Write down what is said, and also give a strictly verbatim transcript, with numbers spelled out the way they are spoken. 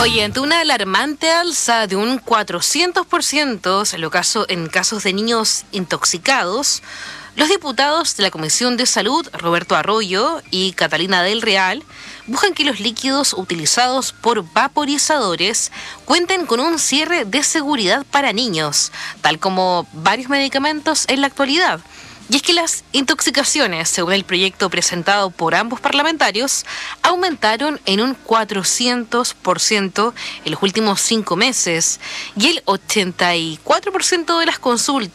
Oye, ante una alarmante alza de un cuatrocientos por ciento en, lo caso, en casos de niños intoxicados, los diputados de la Comisión de Salud, Roberto Arroyo y Catalina del Real, buscan que los líquidos utilizados por vaporizadores cuenten con un cierre de seguridad para niños, tal como varios medicamentos en la actualidad. Y es que las intoxicaciones, según el proyecto presentado por ambos parlamentarios, aumentaron en un cuatrocientos por ciento en los últimos cinco meses y el ochenta y cuatro por ciento de las consultas